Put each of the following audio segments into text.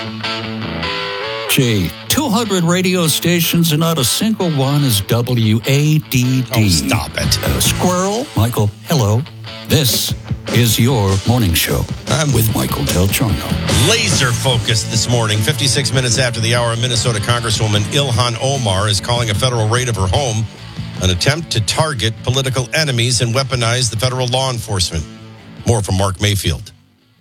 Gee, 200 radio stations and not a single one is WADD. Oh, stop it. Squirrel? Michael, hello. This is your morning show. I'm with Michael Del Giorno. Laser focused this morning. 56 minutes after the hour, Minnesota Congresswoman Ilhan Omar is calling a federal raid of her home an attempt to target political enemies and weaponize the federal law enforcement. More from Mark Mayfield.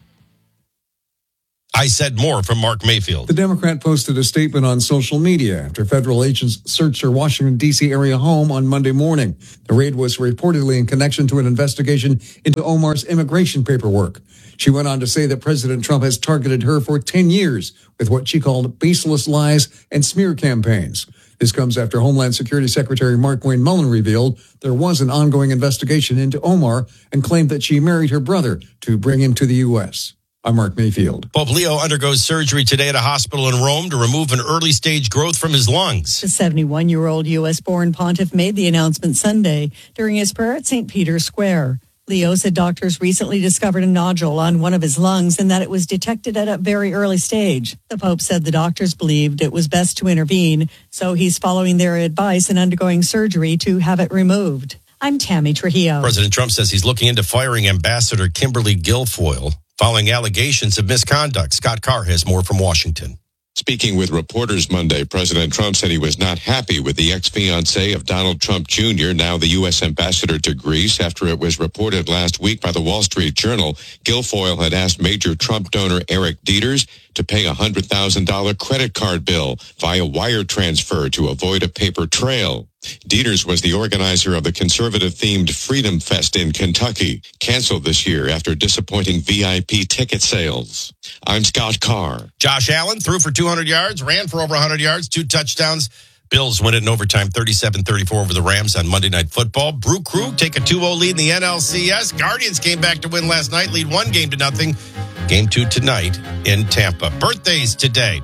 I said more from Mark Mayfield. The Democrat posted a statement on social media after federal agents searched her Washington, D.C. area home on Monday morning. The raid was reportedly in connection to an investigation into Omar's immigration paperwork. She went on to say that President Trump has targeted her for 10 years with what she called baseless lies and smear campaigns. This comes after Homeland Security Secretary Markwayne Mullin revealed there was an ongoing investigation into Omar and claimed that she married her brother to bring him to the U.S. I'm Mark Mayfield. Pope Leo undergoes surgery today at a hospital in Rome to remove an early-stage growth from his lungs. The 71-year-old U.S.-born pontiff made the announcement Sunday during his prayer at St. Peter's Square. Leo said doctors recently discovered a nodule on one of his lungs and that it was detected at a very early stage. The Pope said the doctors believed it was best to intervene, so he's following their advice and undergoing surgery to have it removed. I'm Tammy Trujillo. President Trump says he's looking into firing Ambassador Kimberly Guilfoyle following allegations of misconduct. Scott Carr has more from Washington. Speaking with reporters Monday, President Trump said he was not happy with the ex-fiancée of Donald Trump Jr., now the U.S. ambassador to Greece, after it was reported last week by the Wall Street Journal Guilfoyle had asked major Trump donor Eric Dieters to pay a $100,000 credit card bill via wire transfer to avoid a paper trail. Dieters was the organizer of the conservative-themed Freedom Fest in Kentucky, canceled this year after disappointing VIP ticket sales. I'm Scott Carr. Josh Allen threw for 200 yards, ran for over 100 yards, 2 touchdowns. Bills win it in overtime, 37-34 over the Rams on Monday Night Football. Brew Crew take a 2-0 lead in the NLCS. Guardians came back to win last night, lead 1-0. Game 2 tonight in Tampa. Birthdays today.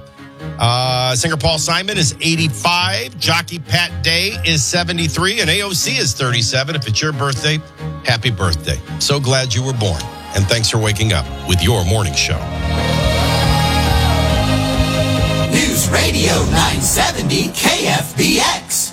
Singer Paul Simon is 85. Jockey Pat Day is 73. And AOC is 37. If it's your birthday, happy birthday. So glad you were born. And thanks for waking up with your morning show. News Radio 970 KFBX.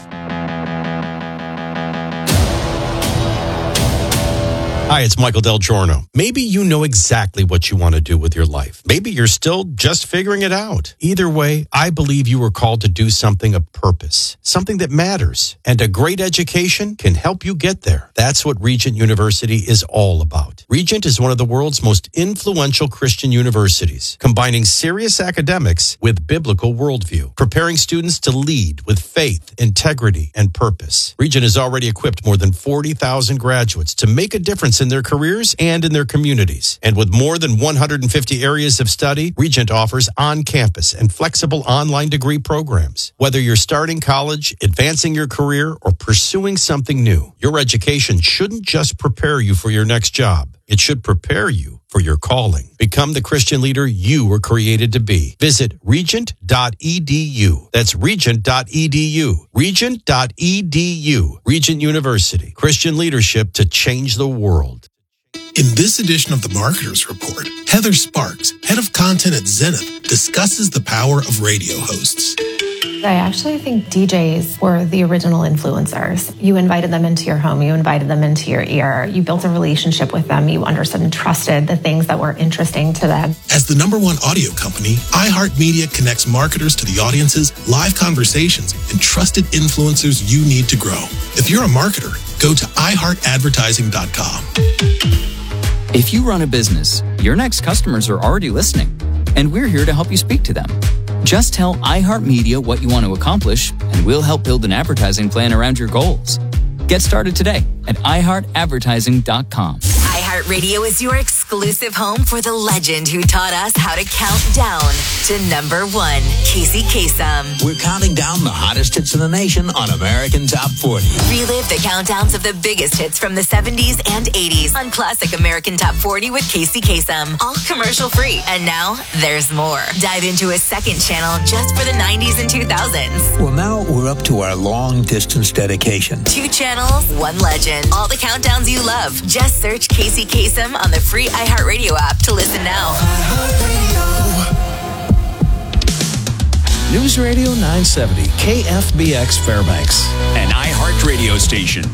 Hi, it's Michael Del Giorno. Maybe you know exactly what you want to do with your life. Maybe you're still just figuring it out. Either way, I believe you were called to do something of purpose, something that matters, and a great education can help you get there. That's what Regent University is all about. Regent is one of the world's most influential Christian universities, combining serious academics with biblical worldview, preparing students to lead with faith, integrity, and purpose. Regent has already equipped more than 40,000 graduates to make a difference in their careers and in their communities. And with more than 150 areas of study, Regent offers on-campus and flexible online degree programs. Whether you're starting college, advancing your career, or pursuing something new, your education shouldn't just prepare you for your next job. It should prepare you for your calling. Become the Christian leader you were created to be. Visit regent.edu. That's regent.edu. Regent.edu. Regent University. Christian leadership to change the world. In this edition of the Marketers Report, Heather Sparks, head of content at Zenith, discusses the power of radio hosts. I actually think DJs were the original influencers. You invited them into your home. You invited them into your ear. You built a relationship with them. You understood and trusted the things that were interesting to them. As the #1 audio company, iHeartMedia connects marketers to the audiences, live conversations, and trusted influencers you need to grow. If you're a marketer, go to iHeartAdvertising.com. If you run a business, your next customers are already listening, and we're here to help you speak to them. Just tell iHeartMedia what you want to accomplish, and we'll help build an advertising plan around your goals. Get started today at iHeartAdvertising.com. iHeartRadio is your exclusive home for the legend who taught us how to count down to #1, Casey Kasem. We're counting down the hottest hits in the nation on American Top 40. Relive the countdowns of the biggest hits from the 70s and 80s on Classic American Top 40 with Casey Kasem. All commercial free. And now there's more. Dive into a second channel just for the 90s and 2000s. Well, now we're up to our long distance dedication. 2 channels, 1 legend. All the countdowns you love. Just search Casey Kasem on the free iHeartRadio app to listen now. News Radio 970, KFBX Fairbanks. An iHeart radio station.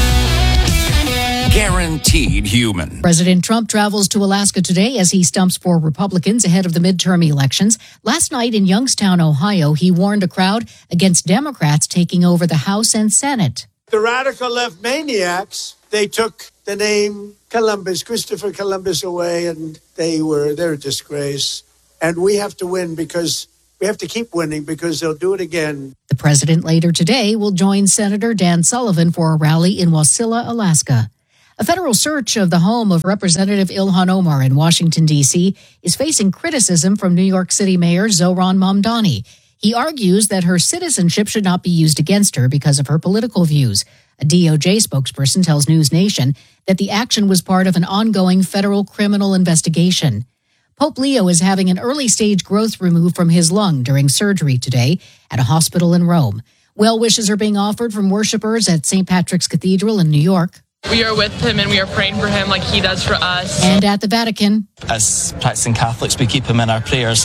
Guaranteed human. President Trump travels to Alaska today as he stumps for Republicans ahead of the midterm elections. Last night in Youngstown, Ohio, he warned a crowd against Democrats taking over the House and Senate. The radical left maniacs, they took the name Columbus, Christopher Columbus, away, and they're a disgrace. And we have to win because we have to keep winning because they'll do it again. The president later today will join Senator Dan Sullivan for a rally in Wasilla, Alaska. A federal search of the home of Representative Ilhan Omar in Washington, D.C. is facing criticism from New York City Mayor Zohran Mamdani. He argues that her citizenship should not be used against her because of her political views. A DOJ spokesperson tells News Nation that the action was part of an ongoing federal criminal investigation. Pope Leo is having an early-stage growth removed from his lung during surgery today at a hospital in Rome. Well wishes are being offered from worshipers at St. Patrick's Cathedral in New York. We are with him and we are praying for him like he does for us. And at the Vatican. As practicing Catholics, we keep him in our prayers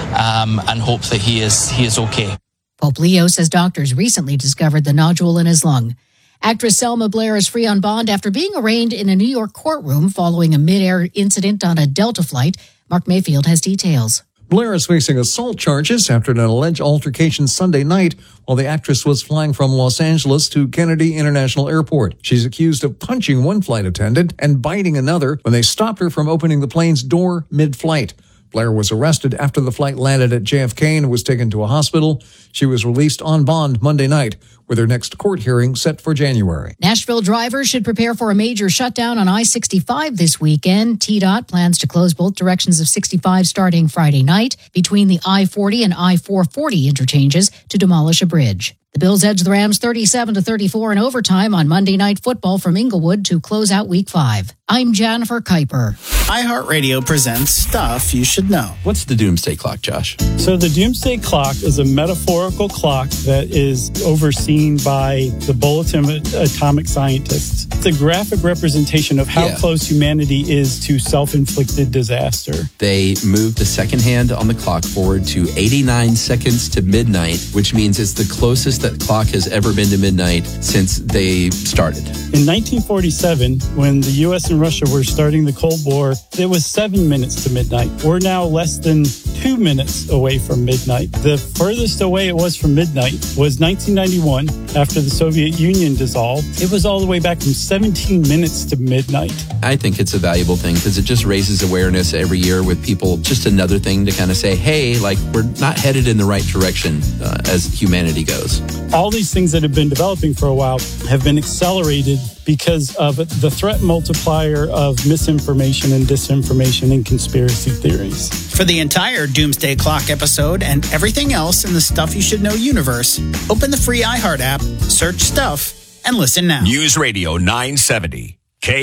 and hope that he is okay. Pope Leo says doctors recently discovered the nodule in his lung. Actress Selma Blair is free on bond after being arraigned in a New York courtroom following a mid-air incident on a Delta flight. Mark Mayfield has details. Blair is facing assault charges after an alleged altercation Sunday night while the actress was flying from Los Angeles to Kennedy International Airport. She's accused of punching one flight attendant and biting another when they stopped her from opening the plane's door mid-flight. Blair was arrested after the flight landed at JFK and was taken to a hospital. She was released on bond Monday night, with her next court hearing set for January. Nashville drivers should prepare for a major shutdown on I-65 this weekend. TDOT plans to close both directions of 65 starting Friday night between the I-40 and I-440 interchanges to demolish a bridge. The Bills edge the Rams 37-34 in overtime on Monday Night Football from Inglewood to close out Week 5. I'm Jennifer Kuiper. iHeartRadio presents Stuff You Should Know. What's the Doomsday Clock, Josh? So the Doomsday Clock is a metaphorical clock that is overseen by the Bulletin of Atomic Scientists. It's a graphic representation of how close humanity is to self-inflicted disaster. They moved the second hand on the clock forward to 89 seconds to midnight, which means it's the closest that clock has ever been to midnight since they started. In 1947, when the U.S. and Russia were starting the Cold War, it was 7 minutes to midnight. We're now less than 2 minutes away from midnight. The furthest away it was from midnight was 1991, after the Soviet Union dissolved. It was all the way back from 17 minutes to midnight. I think it's a valuable thing because it just raises awareness every year with people. Just another thing to kind of say, hey, like we're not headed in the right direction as humanity goes. All these things that have been developing for a while have been accelerated because of the threat multiplier of misinformation and disinformation and conspiracy theories. For the entire Doomsday Clock episode and everything else in the Stuff You Should Know universe, open the free iHeart app, search Stuff, and listen now. News Radio 970.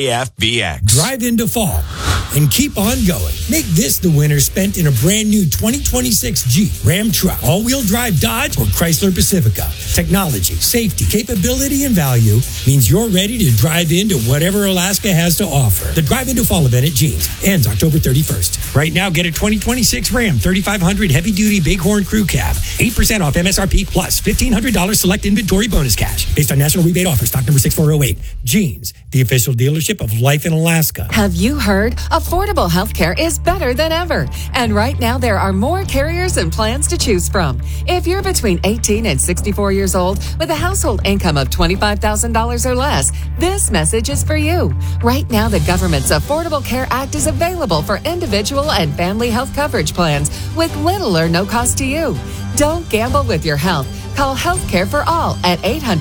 KFBX. Drive into fall and keep on going. Make this the winter spent in a brand new 2026 Jeep, Ram truck, all-wheel drive Dodge, or Chrysler Pacifica. Technology, safety, capability, and value means you're ready to drive into whatever Alaska has to offer. The Drive Into Fall event at Jeans ends October 31st. Right now, get a 2026 Ram 3500 heavy-duty Bighorn Crew Cab, 8% off MSRP plus $1,500 select inventory bonus cash based on national rebate offer, stock number 6408. Jeans, the official dealership of life in Alaska. Have you heard? Affordable healthcare is better than ever. And right now, there are more carriers and plans to choose from. If you're between 18 and 64 years old with a household income of $25,000 or less, this message is for you. Right now, the government's Affordable Care Act is available for individual and family health coverage plans with little or no cost to you. Don't gamble with your health. Call Healthcare for All at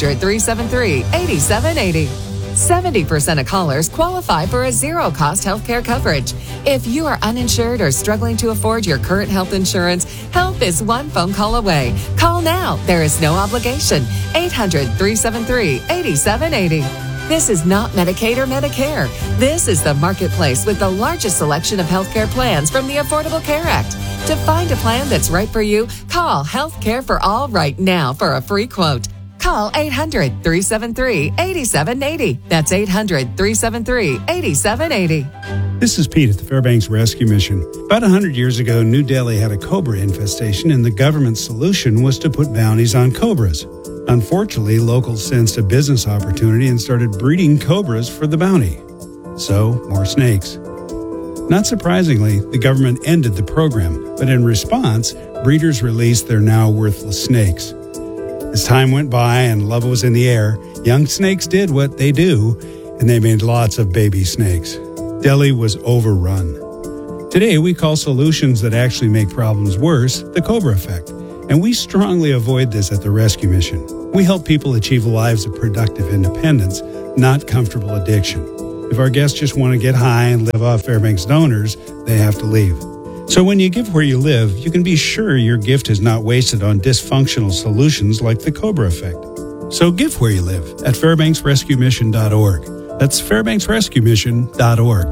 800-373-8780. 70% of callers qualify for a zero-cost healthcare coverage. If you are uninsured or struggling to afford your current health insurance, help is one phone call away. Call now. There is no obligation. 800-373-8780. This is not Medicaid or Medicare. This is the marketplace with the largest selection of healthcare plans from the Affordable Care Act. To find a plan that's right for you, call Healthcare for All right now for a free quote. Call 800-373-8780. That's 800-373-8780. This is Pete at the Fairbanks Rescue Mission. About 100 years ago, New Delhi had a cobra infestation, and the government's solution was to put bounties on cobras. Unfortunately, locals sensed a business opportunity and started breeding cobras for the bounty. So, more snakes. Not surprisingly, the government ended the program, but in response, breeders released their now worthless snakes. As time went by and love was in the air, young snakes did what they do, and they made lots of baby snakes. Delhi was overrun. Today, we call solutions that actually make problems worse the Cobra effect, and we strongly avoid this at the Rescue Mission. We help people achieve lives of productive independence, not comfortable addiction. If our guests just want to get high and live off Fairbanks donors, they have to leave. So when you give where you live, you can be sure your gift is not wasted on dysfunctional solutions like the Cobra effect. So give where you live at FairbanksRescueMission.org. That's FairbanksRescueMission.org.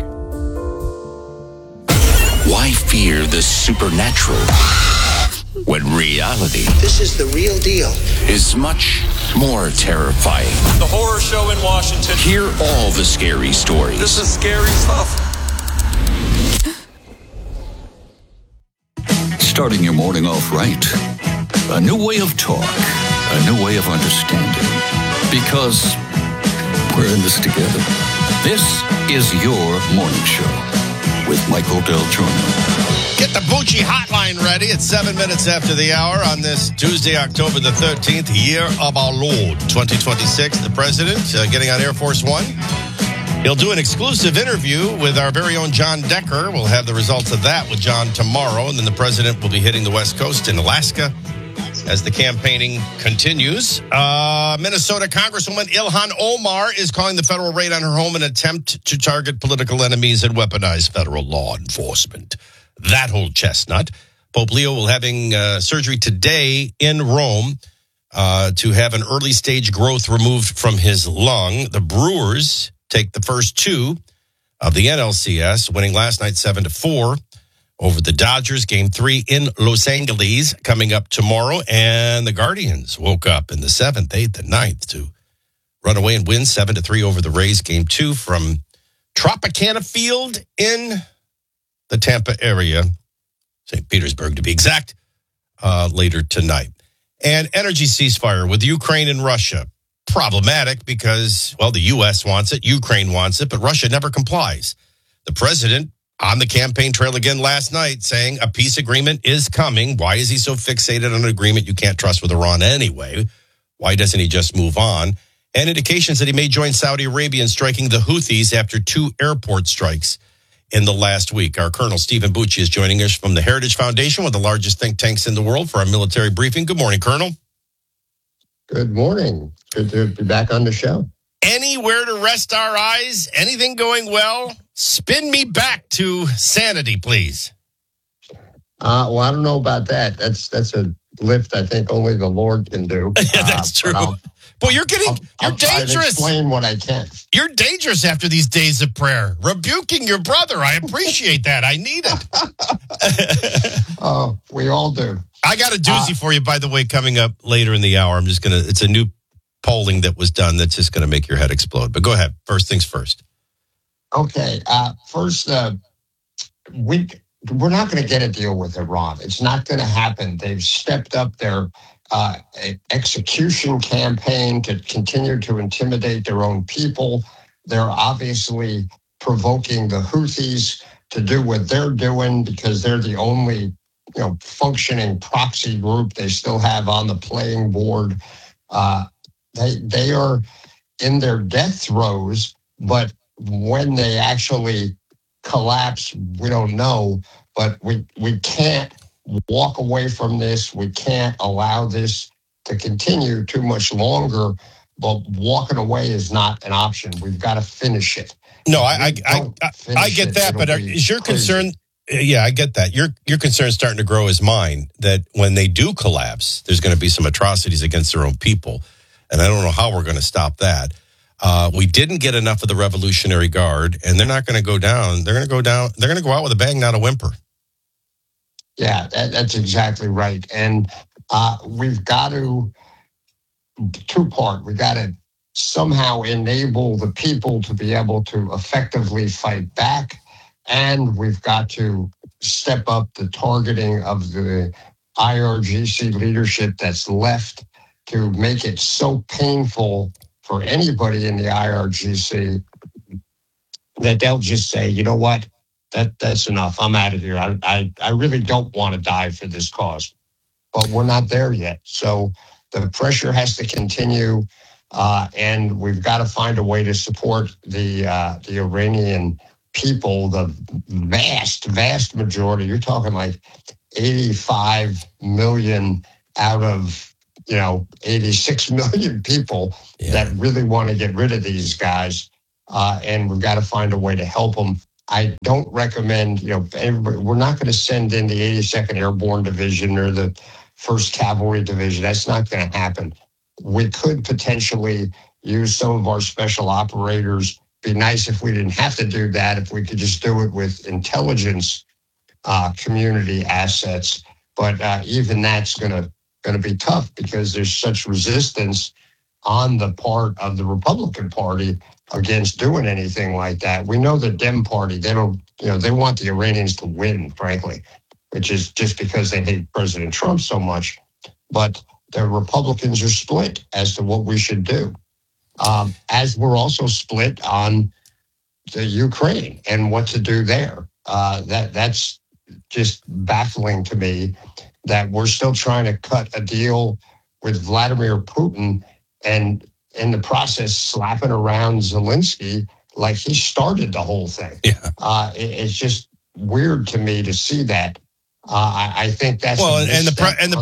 Why fear the supernatural when reality This is the real deal. is much more terrifying? The horror show in Washington. Hear all the scary stories. This is scary stuff. Starting your morning off right. A new way of talk. A new way of understanding. Because we're in this together. This is your morning show with Michael Del Giorno. Get the Bucci hotline ready. It's 7 minutes after the hour on this Tuesday, October the 13th, year of our Lord, 2026. The president getting on Air Force One. He'll do an exclusive interview with our very own John Decker. We'll have the results of that with John tomorrow. And then the president will be hitting the West Coast in Alaska as the campaigning continues. Minnesota Congresswoman Ilhan Omar is calling the federal raid on her home an attempt to target political enemies and weaponize federal law enforcement. That whole chestnut. Pope Leo will having surgery today in Rome to have an early stage growth removed from his lung. The Brewers take the first two of the NLCS, winning last night 7-4 over the Dodgers. Game 3 in Los Angeles coming up tomorrow. And the Guardians woke up in the 7th, 8th, and 9th to run away and win 7-3 over the Rays. Game 2 from Tropicana Field in the Tampa area, St. Petersburg to be exact, later tonight. And energy ceasefire with Ukraine and Russia. Problematic because, well, the U.S. wants it, Ukraine wants it, but Russia never complies. The president on the campaign trail again last night saying a peace agreement is coming. Why is he so fixated on an agreement you can't trust with Iran anyway? Why doesn't he just move on? And indications that he may join Saudi Arabia in striking the Houthis after 2 airport strikes in the last week. Our Colonel Stephen Bucci is joining us from the Heritage Foundation, one of the largest think tanks in the world, for our military briefing. Good morning, Colonel. Good morning. Good to be back on the show. Anywhere to rest our eyes? Anything going well? Spin me back to sanity, please. Well, I don't know about that. That's a lift I think only the Lord can do. Yeah, that's true. Boy, you're dangerous. Try to explain what I can. You're dangerous after these days of prayer. Rebuking your brother. I appreciate that. I need it. We all do. I got a doozy for you, by the way, coming up later in the hour. It's a new polling that was done that's just going to make your head explode. But go ahead. First things first. Okay. First, we're not going to get a deal with Iran. It's not going to happen. They've stepped up their execution campaign to continue to intimidate their own people. They're obviously provoking the Houthis to do what they're doing because they're the only functioning proxy group they still have on the playing board. They are in their death throes, but when they actually collapse, we don't know. But we can't walk away from this. We can't allow this to continue too much longer. But walking away is not an option. We've got to finish it. No, I get that, but is your concern? Yeah, I get that. Your concern is starting to grow as mine, that when they do collapse, there's going to be some atrocities against their own people. And I don't know how we're going to stop that. We didn't get enough of the Revolutionary Guard, and they're not going to go down. They're going to go down. They're going to go out with a bang, not a whimper. Yeah, that's exactly right. And we've got to two-part. We got to somehow enable the people to be able to effectively fight back, and we've got to step up the targeting of the IRGC leadership that's left to make it so painful for anybody in the IRGC that they'll just say, you know what, that's enough. I'm out of here. I really don't want to die for this cause. But we're not there yet. So the pressure has to continue, and we've got to find a way to support the Iranian people, the vast majority. You're talking like 85 million out of 86 million people that really want to get rid of these guys, and we've got to find a way to help them. I don't recommend, we're not going to send in the 82nd Airborne Division or the 1st Cavalry Division. That's not going to happen. We could potentially use some of our special operators. Be nice if we didn't have to do that, if we could just do it with intelligence community assets. But even that's going to be tough because there's such resistance on the part of the Republican Party against doing anything like that. We know the Dem Party, they don't, they want the Iranians to win, frankly, which is just because they hate President Trump so much. But the Republicans are split as to what we should do. As we're also split on the Ukraine and what to do there. That's just baffling to me that we're still trying to cut a deal with Vladimir Putin and in the process slapping around Zelensky like he started the whole thing. Yeah. It's just weird to me to see that. I think that's the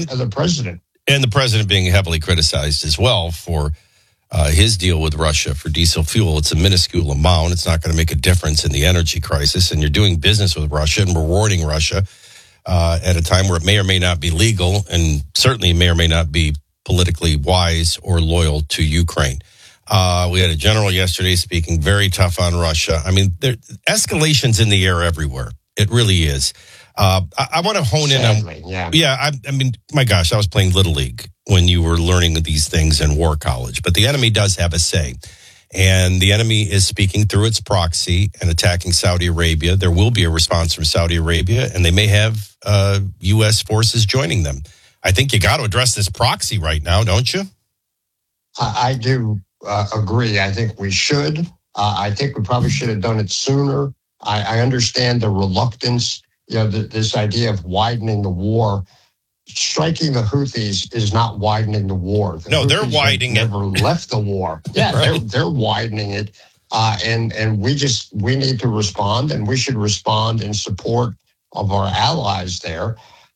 president being heavily criticized as well for his deal with Russia for diesel fuel. It's a minuscule amount. It's not going to make a difference in the energy crisis. And you're doing business with Russia and rewarding Russia at a time where it may or may not be legal and certainly may or may not be politically wise or loyal to Ukraine. We had a general yesterday speaking very tough on Russia. I mean, escalation's in the air everywhere. It really is. I want to hone in on. Yeah. I mean, my gosh, I was playing Little League when you were learning these things in War College. But the enemy does have a say. And the enemy is speaking through its proxy and attacking Saudi Arabia. There will be a response from Saudi Arabia, and they may have U.S. forces joining them. I think you got to address this proxy right now, don't you? I do agree. I think we should. I think we probably should have done it sooner. I understand the reluctance, this idea of widening the war. Striking the Houthis is not widening the war. They're widening it. Never left the war. Yeah, right. they're widening it. And we need to respond, and we should respond in support of our allies there.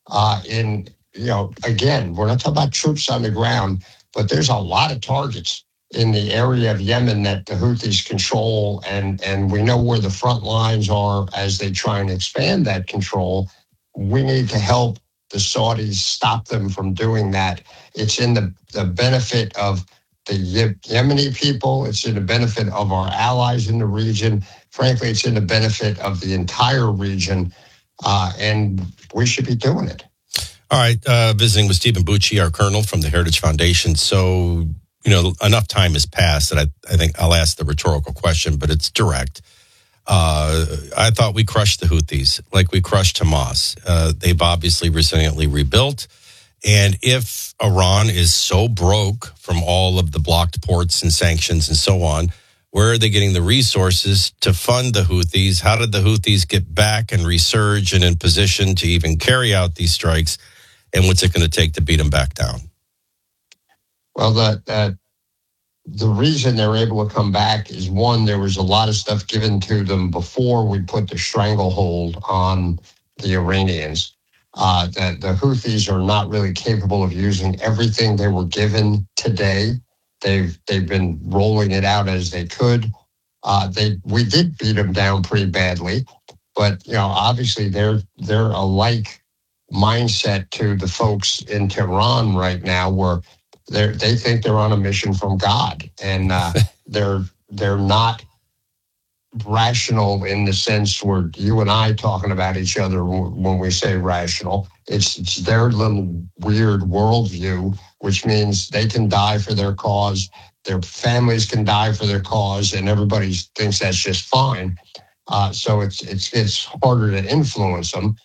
Again, we're not talking about troops on the ground, but there's a lot of targets in the area of Yemen that the Houthis control, and we know where the front lines are as they try and expand that control. We need to help the Saudis stop them from doing that. It's in the benefit of the Yemeni people. It's in the benefit of our allies in the region. Frankly, it's in the benefit of the entire region, and we should be doing it. All right. Visiting with Stephen Bucci, our colonel from the Heritage Foundation. So, enough time has passed that I think I'll ask the rhetorical question, but it's direct. I thought we crushed the Houthis like we crushed Hamas. They've obviously resiliently rebuilt. And if Iran is so broke from all of the blocked ports and sanctions and so on, where are they getting the resources to fund the Houthis? How did the Houthis get back and resurge and in position to even carry out these strikes? And what's it going to take to beat them back down? Well, the reason they're able to come back is, one, there was a lot of stuff given to them before we put the stranglehold on the Iranians. The Houthis are not really capable of using everything they were given today. They've been rolling it out as they could. We did beat them down pretty badly, but obviously they're a like mindset to the folks in Tehran right now, where they think they're on a mission from God, and they're not rational in the sense where you and I talking about each other when we say rational. It's their little weird worldview, which means they can die for their cause, their families can die for their cause, and everybody thinks that's just fine. So it's harder to influence them.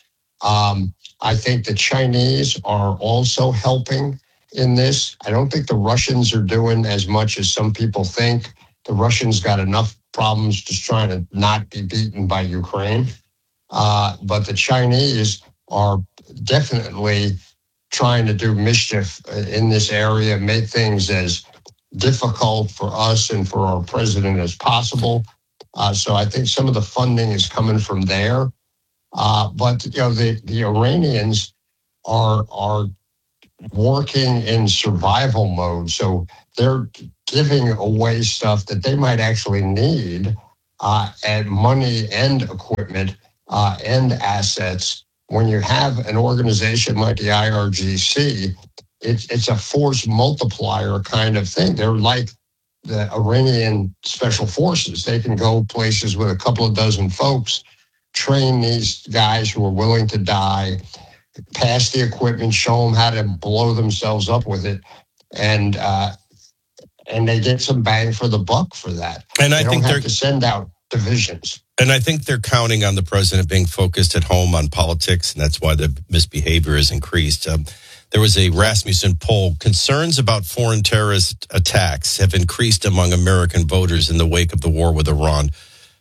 I think the Chinese are also helping in this. I don't think the Russians are doing as much as some people think. The Russians got enough problems just trying to not be beaten by Ukraine. But the Chinese are definitely trying to do mischief in this area, make things as difficult for us and for our president as possible. So I think some of the funding is coming from there. But the Iranians are working in survival mode. So they're giving away stuff that they might actually need, and money and equipment and assets. When you have an organization like the IRGC, it's a force multiplier kind of thing. They're like the Iranian special forces. They can go places with a couple of dozen folks, train these guys who are willing to die, pass the equipment, show them how to blow themselves up with it, and they get some bang for the buck for that. And I think they don't have to send out divisions. And I think they're counting on the president being focused at home on politics, and that's why the misbehavior has increased. There was a Rasmussen poll. Concerns about foreign terrorist attacks have increased among American voters in the wake of the war with Iran.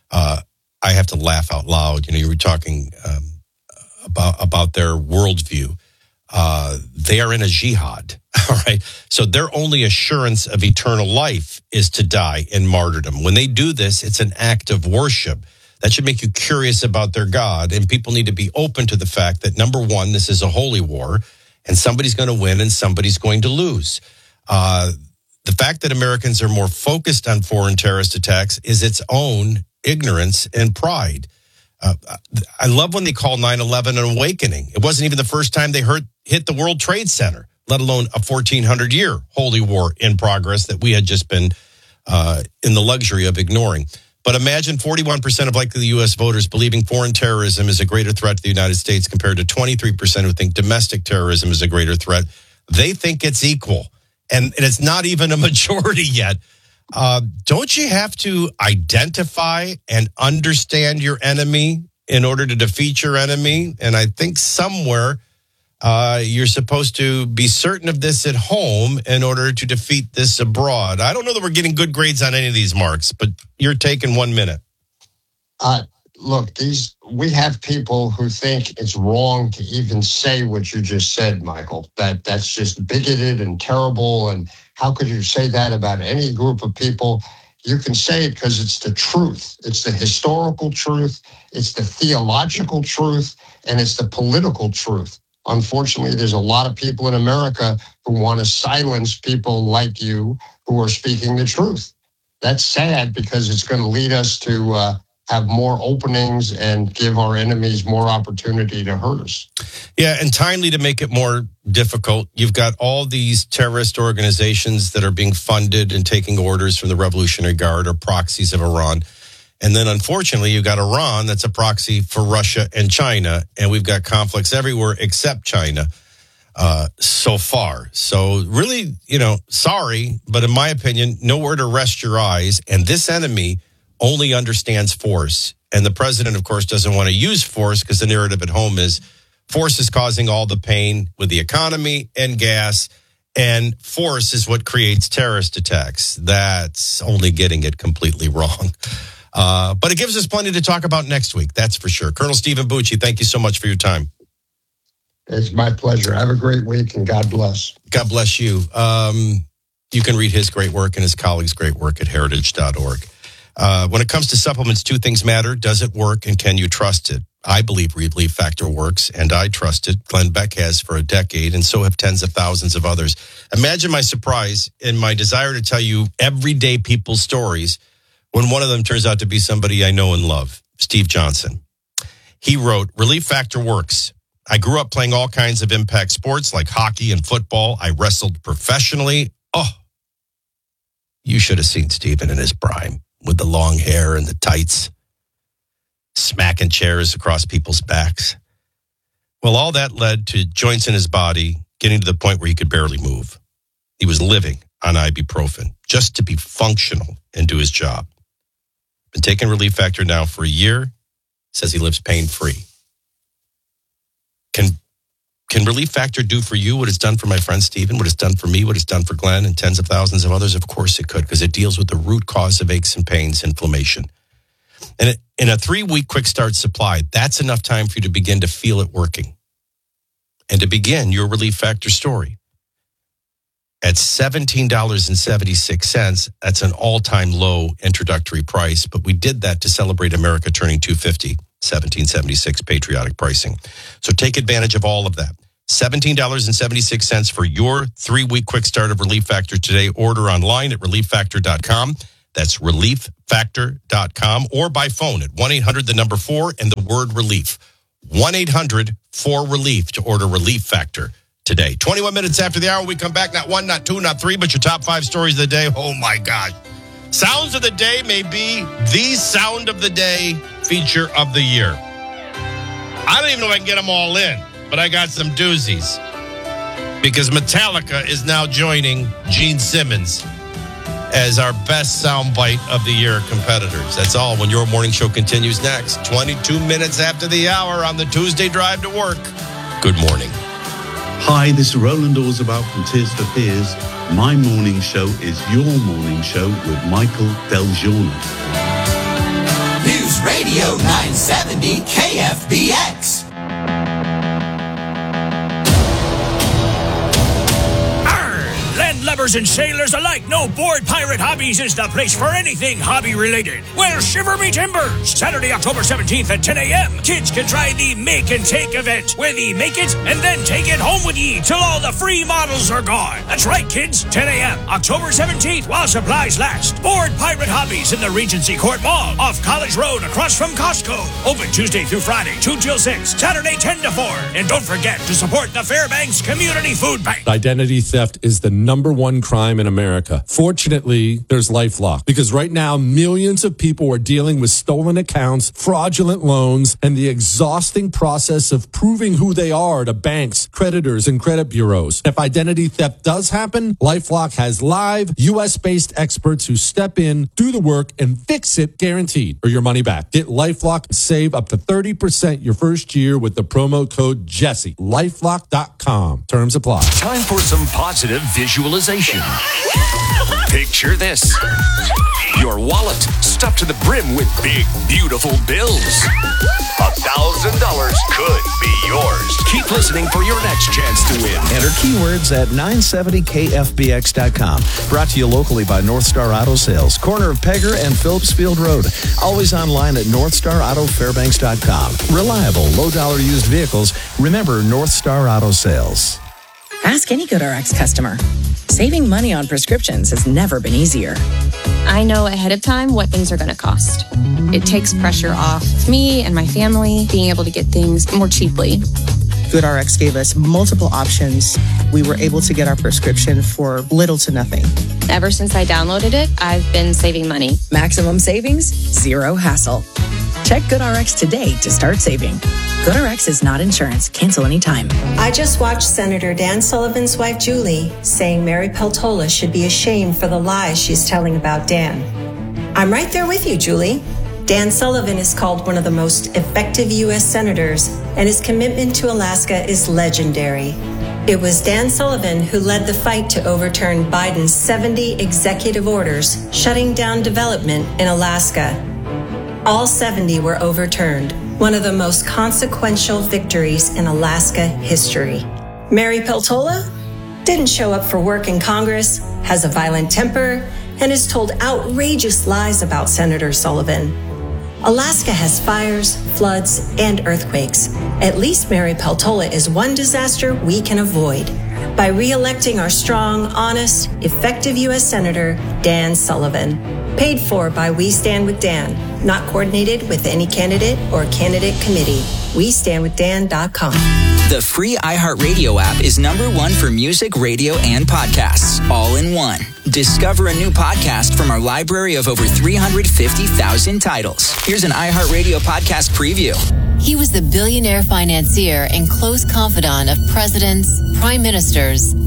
I have to laugh out loud. You were talking about their worldview. They are in a jihad, all right? So their only assurance of eternal life is to die in martyrdom. When they do this, it's an act of worship. That should make you curious about their God, and people need to be open to the fact that, number one, this is a holy war, and somebody's going to win and somebody's going to lose. The fact that Americans are more focused on foreign terrorist attacks is its own ignorance and pride. I love when they call 9/11 an awakening. It wasn't even the first time they hit the World Trade Center, let alone a 1400-year holy war in progress that we had just been in the luxury of ignoring. But imagine 41% of likely U.S. voters believing foreign terrorism is a greater threat to the United States compared to 23% who think domestic terrorism is a greater threat. They think it's equal, and it's not even a majority yet. Don't you have to identify and understand your enemy in order to defeat your enemy? And I think somewhere you're supposed to be certain of this at home in order to defeat this abroad. I don't know that we're getting good grades on any of these marks, but you're taking 1 minute. Look, we have people who think it's wrong to even say what you just said, Michael, that's just bigoted and terrible. And how could you say that about any group of people? You can say it because it's the truth. It's the historical truth. It's the theological truth. And it's the political truth. Unfortunately, there's a lot of people in America who want to silence people like you who are speaking the truth. That's sad because it's going to lead us to have more openings and give our enemies more opportunity to hurt us. Yeah, and timely to make it more difficult. You've got all these terrorist organizations that are being funded and taking orders from the Revolutionary Guard or proxies of Iran. And then, unfortunately, you've got Iran that's a proxy for Russia and China. And we've got conflicts everywhere except China so far. So really, sorry, but in my opinion, nowhere to rest your eyes. And this enemy only understands force. And the president, of course, doesn't want to use force because the narrative at home is force is causing all the pain with the economy and gas. And force is what creates terrorist attacks. That's only getting it completely wrong. But it gives us plenty to talk about next week. That's for sure. Colonel Stephen Bucci, thank you so much for your time. It's my pleasure. Have a great week and God bless. God bless you. You can read his great work and his colleagues' great work at heritage.org. When it comes to supplements, two things matter. Does it work and can you trust it? I believe Relief Factor works and I trust it. Glenn Beck has for a decade and so have tens of thousands of others. Imagine my surprise and my desire to tell you everyday people's stories when one of them turns out to be somebody I know and love, Steve Johnson. He wrote, Relief Factor works. I grew up playing all kinds of impact sports like hockey and football. I wrestled professionally. Oh, you should have seen Steven in his prime with the long hair and the tights, smacking chairs across people's backs. Well, all that led to joints in his body getting to the point where he could barely move. He was living on ibuprofen just to be functional and do his job. Been taking Relief Factor now for a year. Says he lives pain-free. Can Relief Factor do for you what it's done for my friend Stephen, what it's done for me, what it's done for Glenn and tens of thousands of others? Of course it could, because it deals with the root cause of aches and pains, inflammation. And in a 3-week quick start supply, that's enough time for you to begin to feel it working and to begin your Relief Factor story. At $17.76, that's an all-time low introductory price, but we did that to celebrate America turning 250, $17.76 patriotic pricing. So take advantage of all of that. $17.76 for your 3-week quick start of Relief Factor today. Order online at relieffactor.com. That's relieffactor.com, or by phone at 1-800-4 and the word relief. 1-800-4-RELIEF to order Relief Factor today. 21 minutes after the hour, we come back. Not 1, not 2, not 3, but your top 5 stories of the day. Oh my gosh. Sounds of the day may be the sound of the day feature of the year. I don't even know if I can get them all in, but I got some doozies. Because Metallica is now joining Gene Simmons as our best soundbite of the year competitors. That's all when your morning show continues next. 22 minutes after the hour on the Tuesday drive to work. Good morning. Hi, this is Roland Orzabout from Tears for Fears. My morning show is your morning show with Michael Del Giorno. News Radio 970 KFBX. Lovers and sailors alike know Board Pirate Hobbies is the place for anything hobby-related. Well, shiver me timbers! Saturday, October 17th at 10 a.m., kids can try the Make and Take event, where they make it and then take it home with ye till all the free models are gone. That's right, kids. 10 a.m., October 17th, while supplies last. Board Pirate Hobbies in the Regency Court Mall, off College Road, across from Costco. Open Tuesday through Friday, 2 till 6, Saturday 10 to 4. And don't forget to support the Fairbanks Community Food Bank. Identity theft is the number one crime in America. Fortunately, there's LifeLock, because right now millions of people are dealing with stolen accounts, fraudulent loans, and the exhausting process of proving who they are to banks, creditors, and credit bureaus. If identity theft does happen, LifeLock has live U.S.-based experts who step in, do the work, and fix it, guaranteed, or your money back. Get LifeLock and save up to 30% your first year with the promo code Jesse. LifeLock.com. Terms apply. Time for some positive visualization. Picture this. Your wallet stuffed to the brim with big, beautiful bills. $1,000 could be yours. Keep listening for your next chance to win. Enter keywords at 970kfbx.com. Brought to you locally by North Star Auto Sales, corner of Pegger and Phillips Field Road. Always online at northstarautofairbanks.com. Reliable, low-dollar used vehicles. Remember North Star Auto Sales. Ask any GoodRx customer. Saving money on prescriptions has never been easier. I know ahead of time what things are going to cost. It takes pressure off me and my family being able to get things more cheaply. GoodRx gave us multiple options. We were able to get our prescription for little to nothing. Ever since I downloaded it, I've been saving money. Maximum savings, zero hassle. Check GoodRx today to start saving. GoodRx is not insurance. Cancel anytime. I just watched Senator Dan Sullivan's wife, Julie, saying Mary Peltola should be ashamed for the lies she's telling about Dan. I'm right there with you, Julie. Dan Sullivan is called one of the most effective U.S. senators, and his commitment to Alaska is legendary. It was Dan Sullivan who led the fight to overturn Biden's 70 executive orders shutting down development in Alaska. All 70 were overturned, one of the most consequential victories in Alaska history. Mary Peltola didn't show up for work in Congress, has a violent temper, and has told outrageous lies about Senator Sullivan. Alaska has fires, floods, and earthquakes. At least Mary Peltola is one disaster we can avoid by re-electing our strong, honest, effective U.S. Senator Dan Sullivan. Paid for by We Stand With Dan. Not coordinated with any candidate or candidate committee. WeStandWithDan.com. The free iHeartRadio app is #1 for music, radio, and podcasts, all in one. Discover a new podcast from our library of over 350,000 titles. Here's an iHeartRadio podcast preview. He was the billionaire financier and close confidant of presidents, prime ministers,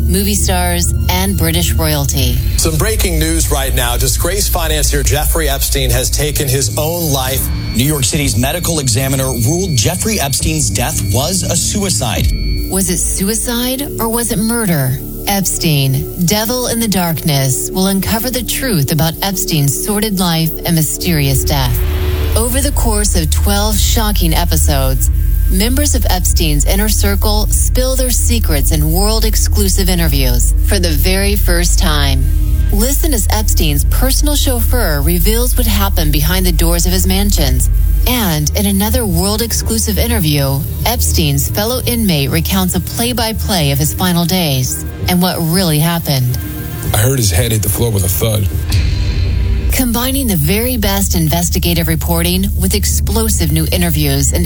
movie stars, and British royalty. Some breaking news right now. Disgraced financier Jeffrey Epstein has taken his own life. New York City's medical examiner ruled Jeffrey Epstein's death was a suicide. Was it suicide or was it murder? Epstein, Devil in the Darkness, will uncover the truth about Epstein's sordid life and mysterious death. Over the course of 12 shocking episodes, members of Epstein's inner circle spill their secrets in world-exclusive interviews for the very first time. Listen as Epstein's personal chauffeur reveals what happened behind the doors of his mansions. And in another world-exclusive interview, Epstein's fellow inmate recounts a play-by-play of his final days and what really happened. I heard his head hit the floor with a thud. Combining the very best investigative reporting with explosive new interviews and